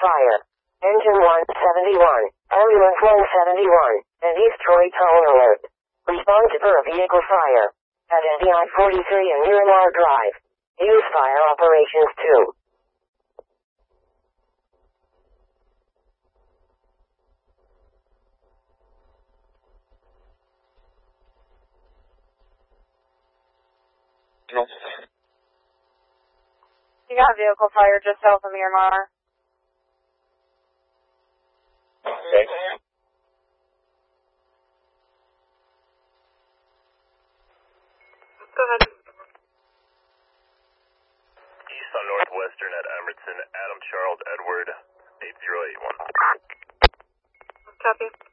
Fire. Engine 171, Ambulance 171, and East Troy Tower Alert. Respond to per vehicle fire. At NDI 43 and Miramar Drive. Use fire operations 2. You got vehicle fire just south of Miramar. Okay. Go ahead. East on Northwestern at Emerson, Adam Charles Edward, 8081. Copy.